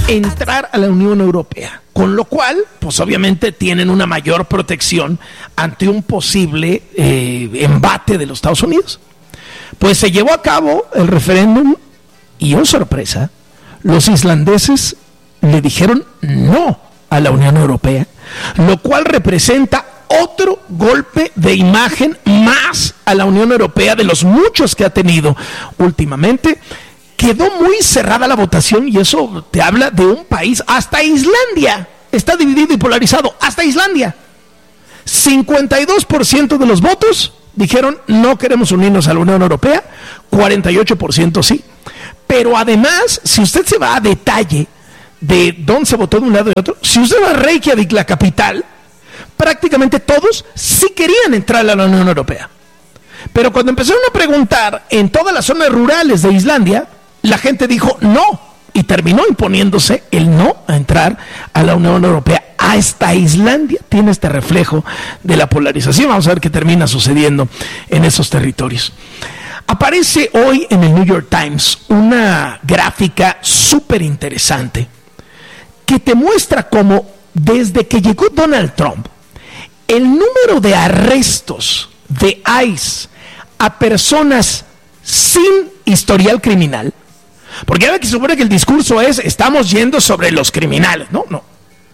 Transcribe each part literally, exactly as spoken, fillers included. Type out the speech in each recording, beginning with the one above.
entrar a la Unión Europea, con lo cual, pues obviamente tienen una mayor protección ante un posible eh, embate de los Estados Unidos. Pues se llevó a cabo el referéndum y, oh sorpresa, los islandeses le dijeron no a la Unión Europea, lo cual representa otro golpe de imagen más a la Unión Europea de los muchos que ha tenido últimamente. Quedó muy cerrada la votación y eso te habla de un país, hasta Islandia está dividido y polarizado, hasta Islandia. cincuenta y dos por ciento de los votos dijeron no queremos unirnos a la Unión Europea, cuarenta y ocho por ciento sí. Pero además, si usted se va a detalle de dónde se votó de un lado y otro, si usted va a Reykjavik, la capital, prácticamente todos sí querían entrar a la Unión Europea. Pero cuando empezaron a preguntar en todas las zonas rurales de Islandia, la gente dijo no, y terminó imponiéndose el no a entrar a la Unión Europea. Hasta Islandia tiene este reflejo de la polarización. Vamos a ver qué termina sucediendo en esos territorios. Aparece hoy en el New York Times una gráfica súper interesante que te muestra cómo desde que llegó Donald Trump, el número de arrestos de ICE a personas sin historial criminal, porque ahora que se supone que el discurso es estamos yendo sobre los criminales, no, no.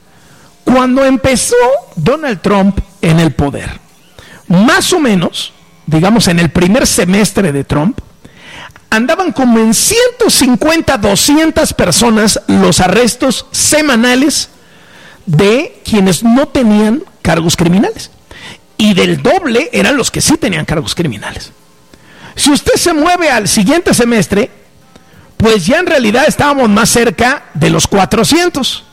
Cuando empezó Donald Trump en el poder, más o menos, digamos en el primer semestre de Trump, andaban como en ciento cincuenta, doscientas personas los arrestos semanales de quienes no tenían cargos criminales. Y del doble eran los que sí tenían cargos criminales. Si usted se mueve al siguiente semestre, pues ya en realidad estábamos más cerca de los cuatrocientos.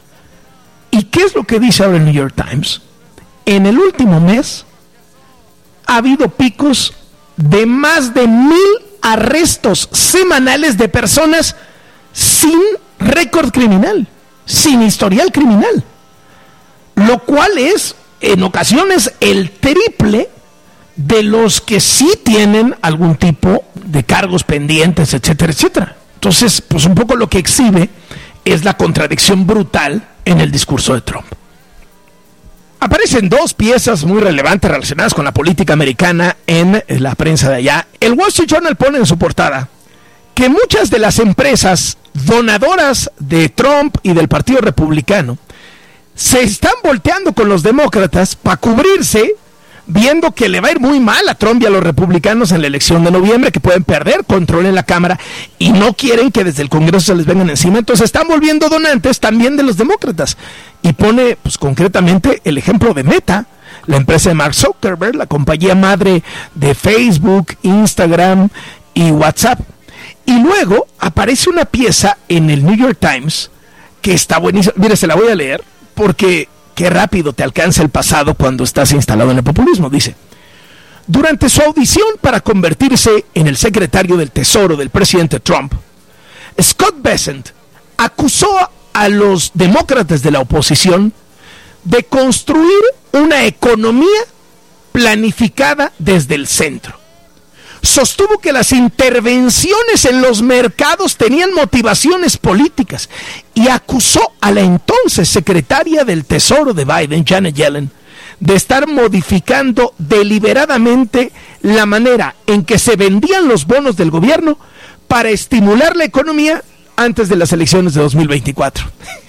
¿Y qué es lo que dice ahora el New York Times? En el último mes ha habido picos de más de mil arrestos semanales de personas sin récord criminal, sin historial criminal, lo cual es en ocasiones el triple de los que sí tienen algún tipo de cargos pendientes, etcétera, etcétera. Entonces, pues un poco lo que exhibe es la contradicción brutal en el discurso de Trump. Aparecen dos piezas muy relevantes relacionadas con la política americana en la prensa de allá. El Wall Street Journal pone en su portada que muchas de las empresas donadoras de Trump y del Partido Republicano se están volteando con los demócratas para cubrirse, viendo que le va a ir muy mal a Trump y a los republicanos en la elección de noviembre, que pueden perder control en la Cámara y no quieren que desde el Congreso se les vengan encima. Entonces están volviendo donantes también de los demócratas. Y pone pues concretamente el ejemplo de Meta, la empresa de Mark Zuckerberg, la compañía madre de Facebook, Instagram y WhatsApp. Y luego aparece una pieza en el New York Times que está buenísima. Mire, se la voy a leer porque qué rápido te alcanza el pasado cuando estás instalado en el populismo. Dice: durante su audición para convertirse en el secretario del Tesoro del presidente Trump, Scott Bessent acusó a los demócratas de la oposición de construir una economía planificada desde el centro. Sostuvo que las intervenciones en los mercados tenían motivaciones políticas y acusó a la entonces secretaria del Tesoro de Biden, Janet Yellen, de estar modificando deliberadamente la manera en que se vendían los bonos del gobierno para estimular la economía antes de las elecciones de dos mil veinticuatro.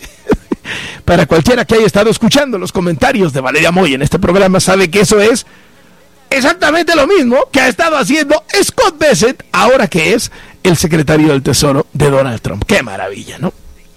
Para cualquiera que haya estado escuchando los comentarios de Valeria Moy en este programa, sabe que eso es exactamente lo mismo que ha estado haciendo Scott Bessent, ahora que es el secretario del Tesoro de Donald Trump. ¡Qué maravilla!, ¿no?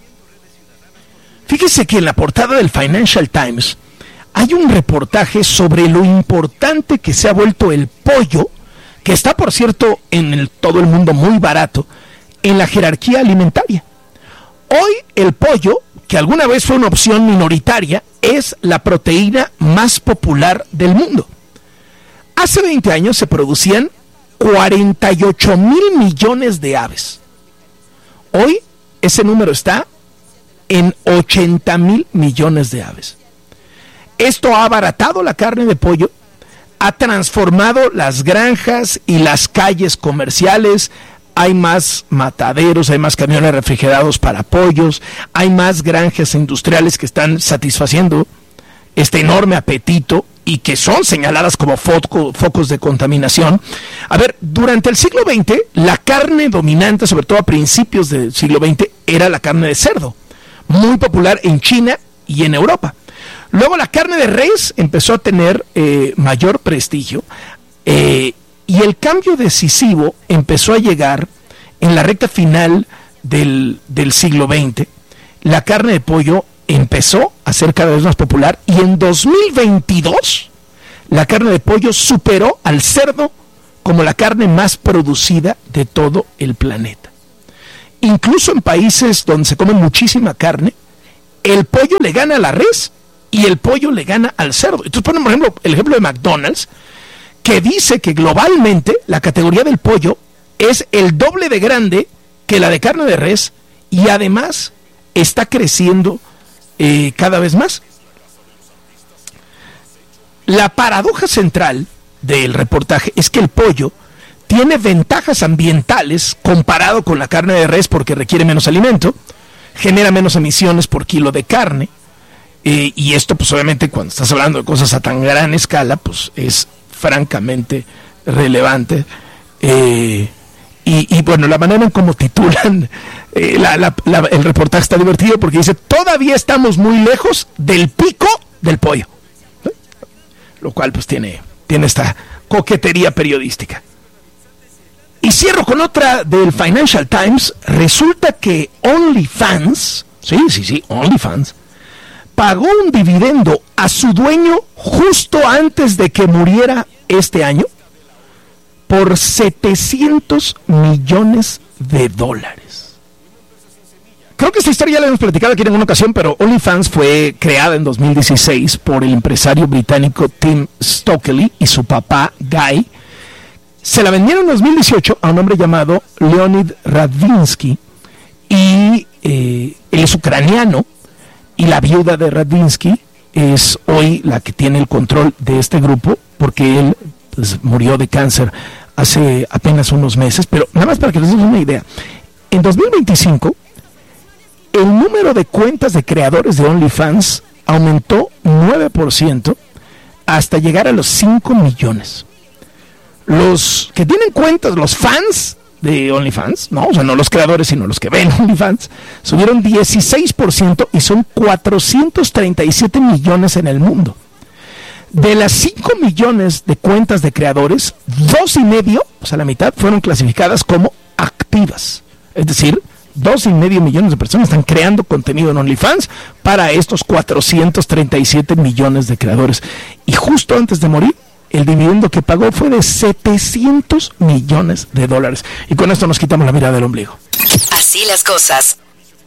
Fíjese que en la portada del Financial Times hay un reportaje sobre lo importante que se ha vuelto el pollo, que está, por cierto, en el, todo el mundo muy barato, en la jerarquía alimentaria. Hoy el pollo, que alguna vez fue una opción minoritaria, es la proteína más popular del mundo. Hace veinte años se producían cuarenta y ocho mil millones de aves. Hoy ese número está en ochenta mil millones de aves. Esto ha abaratado la carne de pollo, ha transformado las granjas y las calles comerciales, hay más mataderos, hay más camiones refrigerados para pollos, hay más granjas industriales que están satisfaciendo este enorme apetito y que son señaladas como foco, focos de contaminación. A ver, durante el siglo veinte, la carne dominante, sobre todo a principios del siglo veinte, era la carne de cerdo, muy popular en China y en Europa. Luego la carne de res empezó a tener eh, mayor prestigio, eh, y el cambio decisivo empezó a llegar en la recta final del, del siglo veinte. La carne de pollo empezó a ser cada vez más popular y en dos mil veintidós la carne de pollo superó al cerdo como la carne más producida de todo el planeta. Incluso en países donde se come muchísima carne, el pollo le gana a la res y el pollo le gana al cerdo. Entonces ponen, por ejemplo, el ejemplo de McDonald's, que dice que globalmente la categoría del pollo es el doble de grande que la de carne de res y además está creciendo eh, cada vez más. La paradoja central del reportaje es que el pollo tiene ventajas ambientales comparado con la carne de res porque requiere menos alimento, genera menos emisiones por kilo de carne, eh, y esto pues obviamente cuando estás hablando de cosas a tan gran escala pues es francamente relevante. eh, y, y bueno, la manera en cómo titulan eh, la, la, la, el reportaje está divertido porque dice: todavía estamos muy lejos del pico del pollo, ¿eh? Lo cual pues tiene, tiene esta coquetería periodística. Y cierro con otra del Financial Times. Resulta que OnlyFans, sí, sí, sí, OnlyFans, pagó un dividendo a su dueño justo antes de que muriera este año por setecientos millones de dólares. Creo que esta historia ya la hemos platicado aquí en una ocasión, pero OnlyFans fue creada en dos mil dieciséis por el empresario británico Tim Stockley y su papá Guy. Se la vendieron en dos mil dieciocho a un hombre llamado Leonid Radvinsky, y eh, él es ucraniano, y la viuda de Radvinsky es hoy la que tiene el control de este grupo, porque él pues, murió de cáncer hace apenas unos meses. Pero nada más para que les den una idea, en dos mil veinticinco el número de cuentas de creadores de OnlyFans aumentó nueve por ciento hasta llegar a los cinco millones. Los que tienen cuentas, los fans de OnlyFans, no, o sea, no los creadores, sino los que ven OnlyFans, subieron dieciséis por ciento y son cuatrocientos treinta y siete millones en el mundo. De las cinco millones de cuentas de creadores, dos y medio, o sea, la mitad, fueron clasificadas como activas. Es decir, dos y medio millones de personas están creando contenido en OnlyFans para estos cuatrocientos treinta y siete millones de creadores. Y justo antes de morir, el dividendo que pagó fue de setecientos millones de dólares. Y con esto nos quitamos la mirada del ombligo. Así las cosas.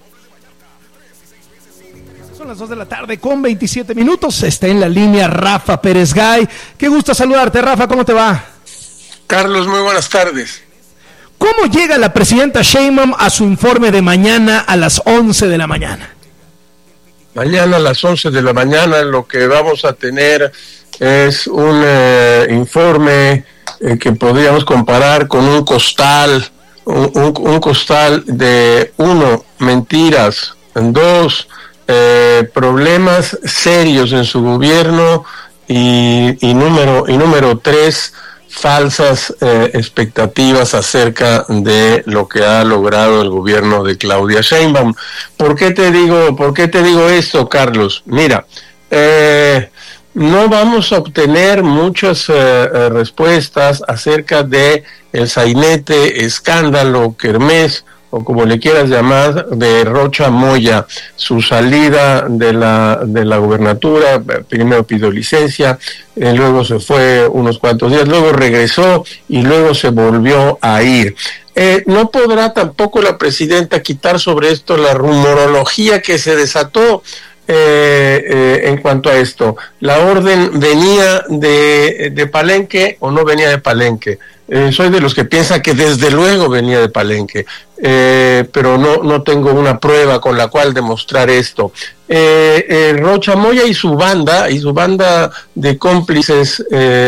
Son las dos de la tarde con veintisiete minutos. Está en la línea Rafa Pérez Gay. Qué gusto saludarte, Rafa. ¿Cómo te va? Carlos, muy buenas tardes. ¿Cómo llega la presidenta Sheinbaum a su informe de mañana a las once de la mañana? Mañana a las once de la mañana lo que vamos a tener es un eh, informe eh, que podríamos comparar con un costal, un, un, un costal de uno, mentiras, dos, eh, problemas serios en su gobierno y, y número y número tres, falsas eh, expectativas acerca de lo que ha logrado el gobierno de Claudia Sheinbaum. ¿Por qué te digo, por qué te digo esto, Carlos? Mira, eh, no vamos a obtener muchas eh, respuestas acerca de el sainete, escándalo, kermés, o como le quieras llamar, de Rocha Moya, su salida de la de la gubernatura. Primero pidió licencia, eh, luego se fue unos cuantos días, luego regresó y luego se volvió a ir. Eh, no podrá tampoco la presidenta quitar sobre esto la rumorología que se desató eh, eh, en cuanto a esto. La orden venía de, de Palenque o no venía de Palenque. Eh, soy de los que piensa que desde luego venía de Palenque, eh, pero no, no tengo una prueba con la cual demostrar esto. Eh, eh, Rocha Moya y su banda, y su banda de cómplices eh,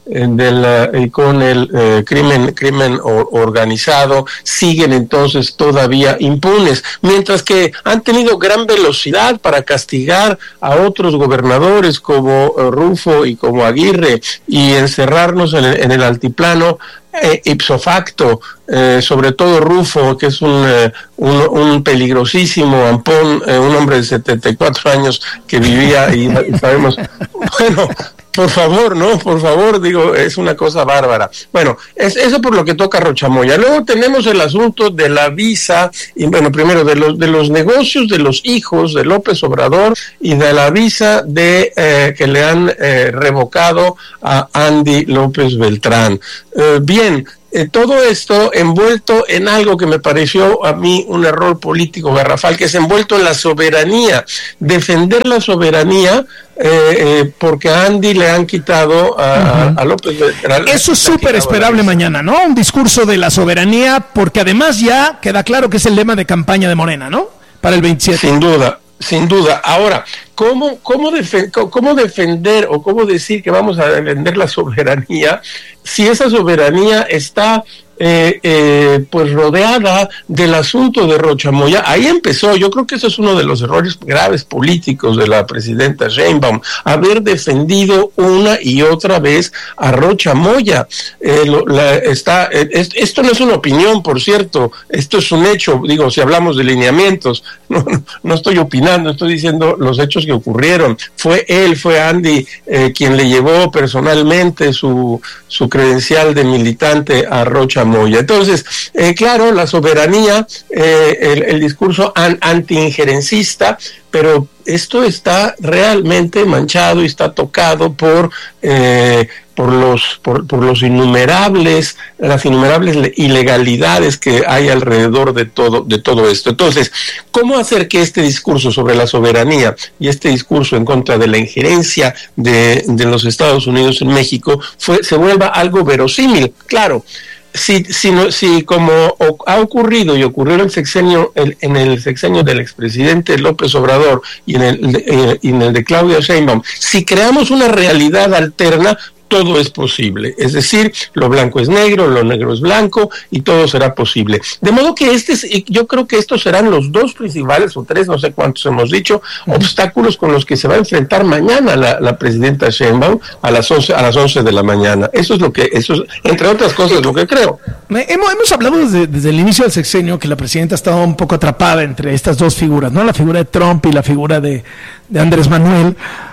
del, y con el eh, crimen, crimen organizado, siguen entonces todavía impunes, mientras que han tenido gran velocidad para castigar a otros gobernadores como uh, Rufo y como Aguirre y encerrarnos en el, en el altiplano. Eh, ipso facto, eh, sobre todo Rufo, que es un, eh, un, un peligrosísimo ampón, eh, un hombre de setenta y cuatro años que vivía y, y sabemos, bueno, por favor, no, por favor, digo, es una cosa bárbara. Bueno, es eso por lo que toca a Rocha Moya. Luego tenemos el asunto de la visa, y bueno, primero de los de los negocios de los hijos de López Obrador y de la visa de eh, que le han eh, revocado a Andy López Beltrán. Eh, bien, eh, todo esto envuelto en algo que me pareció a mí un error político garrafal, que es envuelto en la soberanía, defender la soberanía. Eh, eh, porque a Andy le han quitado a, uh-huh. a López Beltrán. Eso es súper esperable mañana, ¿no? Un discurso de la soberanía, porque además ya queda claro que es el lema de campaña de Morena, ¿no? Para el veintisiete. Sin duda, sin duda. Ahora, ¿cómo, cómo, defen- cómo defender o cómo decir que vamos a defender la soberanía si esa soberanía está Eh, eh, pues rodeada del asunto de Rocha Moya? Ahí empezó. Yo creo que eso es uno de los errores graves políticos de la presidenta Sheinbaum, haber defendido una y otra vez a Rocha Moya. Eh, lo, la, está, eh, es, esto no es una opinión, por cierto, esto es un hecho. Digo, si hablamos de lineamientos, no, no, no estoy opinando, estoy diciendo los hechos que ocurrieron. Fue él, fue Andy eh, quien le llevó personalmente su, su credencial de militante a Rocha Moya. Entonces, eh, claro, la soberanía, eh, el, el discurso an, anti-injerencista, pero esto está realmente manchado y está tocado por eh, por los por, por los innumerables las innumerables ilegalidades que hay alrededor de todo de todo esto. Entonces, ¿cómo hacer que este discurso sobre la soberanía y este discurso en contra de la injerencia de, de los Estados Unidos en México fue, se vuelva algo verosímil? Claro. Si, si, no, si como ha ocurrido y ocurrió en el sexenio, el, en el sexenio del expresidente López Obrador y en el, eh, y en el de Claudia Sheinbaum, si creamos una realidad alterna, todo es posible. Es decir, lo blanco es negro, lo negro es blanco y todo será posible. De modo que este es, yo creo que estos serán los dos principales, o tres, no sé cuántos hemos dicho, uh-huh. obstáculos con los que se va a enfrentar mañana la, la presidenta Sheinbaum a las once a las once de la mañana. Eso es lo que, eso es, entre otras cosas, lo que creo. Hemos, hemos hablado desde, desde el inicio del sexenio que la presidenta estaba un poco atrapada entre estas dos figuras, ¿no? La figura de Trump y la figura de, de Andrés Manuel.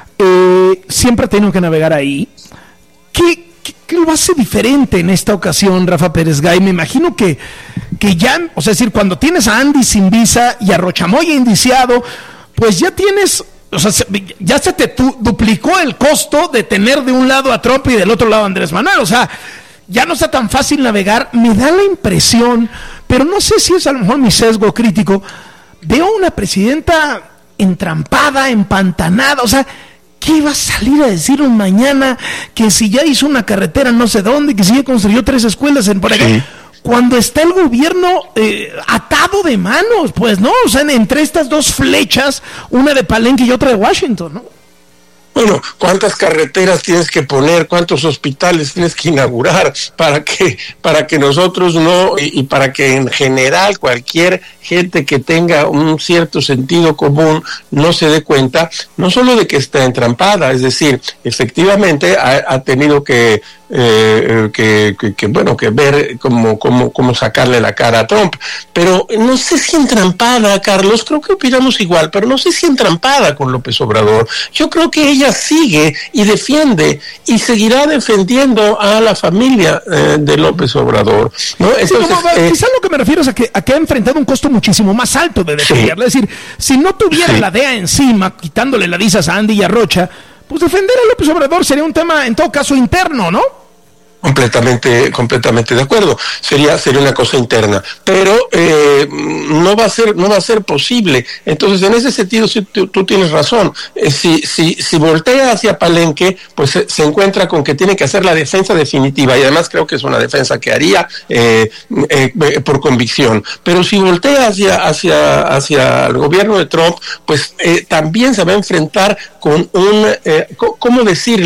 Eh, siempre ha tenido que navegar ahí. ¿Qué, qué, qué lo hace diferente en esta ocasión, Rafa Pérez Gay? Me imagino que, que ya, o sea, es decir, cuando tienes a Andy sin visa y a Rocha Moya indiciado, pues ya tienes, o sea, ya se te tu, duplicó el costo de tener de un lado a Trump y del otro lado a Andrés Manuel. O sea, ya no está tan fácil navegar. Me da la impresión, pero no sé si es a lo mejor mi sesgo crítico, veo una presidenta entrampada, empantanada, o sea, ¿qué va a salir a decirnos mañana? Que si ya hizo una carretera no sé dónde, que si ya construyó tres escuelas en por acá. Sí. Cuando está el gobierno eh, atado de manos, pues, ¿no? O sea, entre estas dos flechas, una de Palenque y otra de Washington, ¿no? Bueno, ¿cuántas carreteras tienes que poner? ¿Cuántos hospitales tienes que inaugurar para que para que nosotros no, y, y para que en general cualquier gente que tenga un cierto sentido común no se dé cuenta, no solo de que está entrampada, es decir, efectivamente ha, ha tenido que Eh, que, que, que bueno que ver cómo, cómo, cómo sacarle la cara a Trump, pero no sé si entrampada, Carlos, creo que opinamos igual, pero no sé si entrampada con López Obrador. Yo creo que ella sigue y defiende y seguirá defendiendo a la familia eh, de López Obrador, ¿no? Entonces, sí, como, eh, quizás lo que me refiero es a que, a que ha enfrentado un costo muchísimo más alto de defenderla, sí. Es decir, si no tuviera sí. la D E A encima, quitándole la visas a Andy y a Rocha, pues defender a López Obrador sería un tema, en todo caso, interno, ¿no? Completamente, completamente de acuerdo. Sería, sería una cosa interna, pero eh, no va a ser, no va a ser posible. Entonces, en ese sentido, sí, tú, tú tienes razón. Eh, si, si, si voltea hacia Palenque, pues se, se encuentra con que tiene que hacer la defensa definitiva, y además creo que es una defensa que haría eh, eh, por convicción. Pero si voltea hacia, hacia, hacia el gobierno de Trump, pues eh, también se va a enfrentar con un, eh, ¿cómo decirles?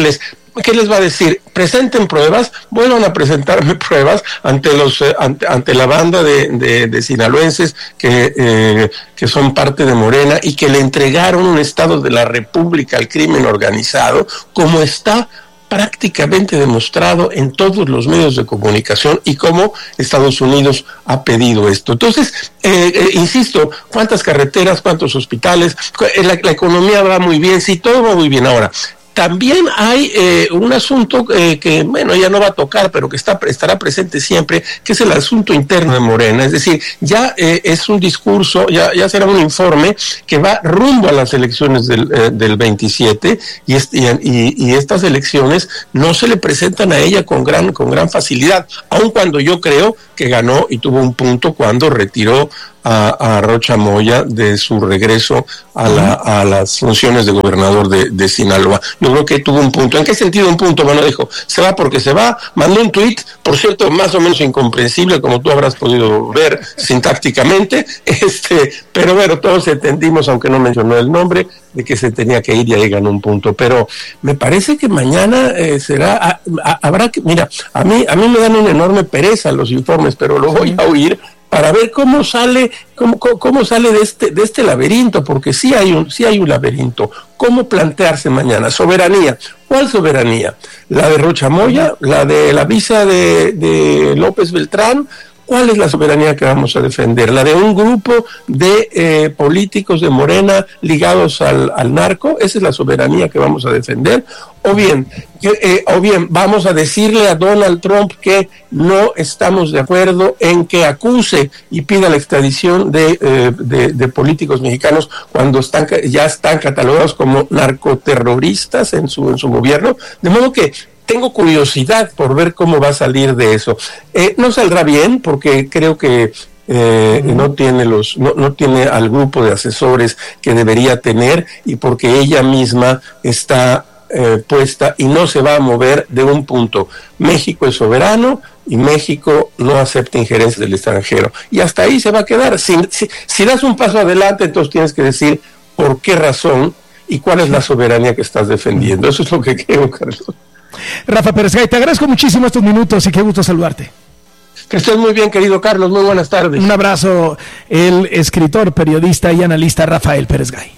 ¿qué les va a decir? Presenten pruebas, vuelvan a presentarme pruebas ante los eh, ante, ante la banda de, de, de sinaloenses que, eh, que son parte de Morena y que le entregaron un estado de la República al crimen organizado, como está prácticamente demostrado en todos los medios de comunicación y cómo Estados Unidos ha pedido esto. Entonces, eh, eh, insisto, ¿cuántas carreteras, cuántos hospitales? La, la economía va muy bien, sí, todo va muy bien. Ahora, también hay eh, un asunto eh, que, bueno, ya no va a tocar, pero que está estará presente siempre, que es el asunto interno de Morena. Es decir, ya eh, es un discurso, ya, ya será un informe que va rumbo a las elecciones del, eh, del veintisiete, y, est- y, y, y estas elecciones no se le presentan a ella con gran, con gran facilidad, aun cuando yo creo que ganó y tuvo un punto cuando retiró a, a Rocha Moya de su regreso a, la, a las funciones de gobernador de, de Sinaloa. Yo creo que tuvo un punto. ¿En qué sentido un punto? Bueno, dijo, se va porque se va, mandó un tuit, por cierto, más o menos incomprensible, como tú habrás podido ver sintácticamente, este, pero bueno, todos entendimos, aunque no mencionó el nombre, de que se tenía que ir y ahí ganó un punto. Pero me parece que mañana eh, será, a, a, habrá que, mira, a mí, a mí me dan una enorme pereza los informes, pero lo voy a oír para ver cómo sale, cómo, cómo, cómo sale de este, de este laberinto, porque sí hay un, sí hay un laberinto. ¿Cómo plantearse mañana? Soberanía. ¿Cuál soberanía? ¿La de Rocha Moya? ¿La de la visa de, de López Beltrán? ¿Cuál es la soberanía que vamos a defender? ¿La de un grupo de eh, políticos de Morena ligados al, al narco? ¿Esa es la soberanía que vamos a defender? O bien, eh, o bien vamos a decirle a Donald Trump que no estamos de acuerdo en que acuse y pida la extradición de, eh, de, de políticos mexicanos cuando están ya están catalogados como narcoterroristas en su, en su gobierno. De modo que tengo curiosidad por ver cómo va a salir de eso. Eh, no saldrá bien porque creo que eh, no tiene los, no, no tiene al grupo de asesores que debería tener, y porque ella misma está eh, puesta y no se va a mover de un punto. México es soberano y México no acepta injerencias del extranjero. Y hasta ahí se va a quedar. Si, si, si das un paso adelante, entonces tienes que decir por qué razón y cuál es la soberanía que estás defendiendo. Eso es lo que creo, Carlos. Rafa Pérez Gay, te agradezco muchísimo estos minutos y qué gusto saludarte. Que estés muy bien, querido Carlos, muy buenas tardes. Un abrazo, el escritor, periodista y analista Rafael Pérez Gay.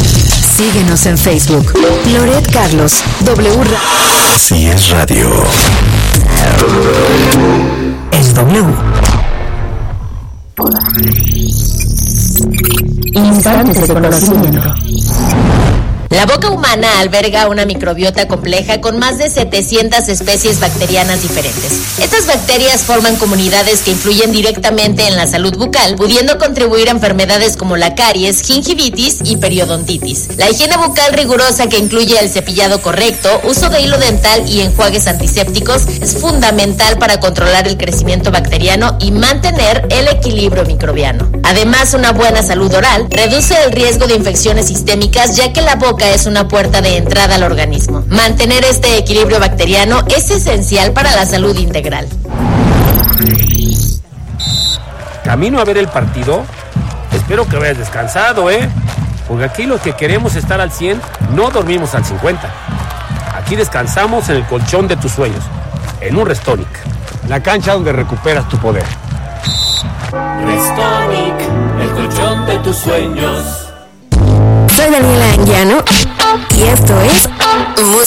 Síguenos en Facebook, Loret Carlos, W. Ra- Así es radio. Es W. Instantes de conocimiento. La boca humana alberga una microbiota compleja con más de setecientas especies bacterianas diferentes. Estas bacterias forman comunidades que influyen directamente en la salud bucal, pudiendo contribuir a enfermedades como la caries, gingivitis y periodontitis. La higiene bucal rigurosa, que incluye el cepillado correcto, uso de hilo dental y enjuagues antisépticos, es fundamental para controlar el crecimiento bacteriano y mantener el equilibrio microbiano. Además, una buena salud oral reduce el riesgo de infecciones sistémicas, ya que la boca es una puerta de entrada al organismo. Mantener este equilibrio bacteriano es esencial para la salud integral. Camino a ver el partido. Espero que vayas descansado, ¿eh? Porque aquí los que queremos estar al cien no dormimos al cincuenta. Aquí descansamos en el colchón de tus sueños, en un Restonic, la cancha donde recuperas tu poder. Restonic, el colchón de tus sueños. Soy Daniela Anguiano y esto es Música